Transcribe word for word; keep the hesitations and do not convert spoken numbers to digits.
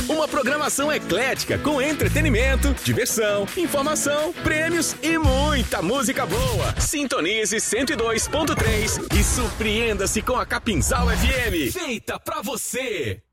Uma programação eclética com entretenimento, diversão, informação, prêmios e muita música boa. Sintonize cento e dois ponto três e surpreenda-se com a Capinzal F M. Feita pra você.